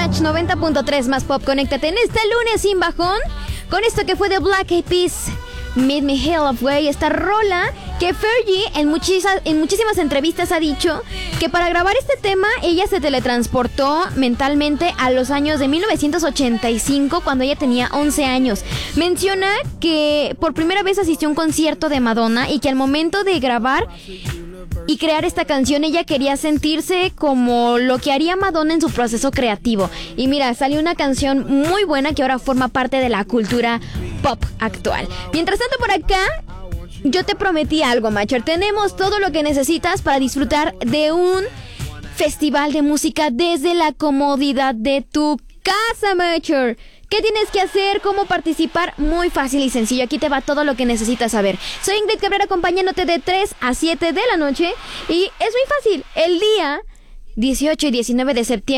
Match 90.3 más pop. Conéctate en este lunes sin bajón con esto que fue de Black Eyed Peas, Meet Me Halfway. Esta rola que Fergie en muchísimas entrevistas ha dicho que para grabar este tema ella se teletransportó mentalmente a los años de 1985, cuando ella tenía 11 años. Menciona que por primera vez asistió a un concierto de Madonna y que al momento de grabar y crear esta canción ella quería sentirse como lo que haría Madonna en su proceso creativo. Y mira, salió una canción muy buena que ahora forma parte de la cultura pop actual. Mientras tanto, por acá yo te prometí algo, Macher. Tenemos todo lo que necesitas para disfrutar de un festival de música desde la comodidad de tu casa, Macher. ¿Qué tienes que hacer? ¿Cómo participar? Muy fácil y sencillo. Aquí te va todo lo que necesitas saber. Soy Ingrid Cabrera, acompañándote de 3 a 7 de la noche. Y es muy fácil. El día 18 y 19 de septiembre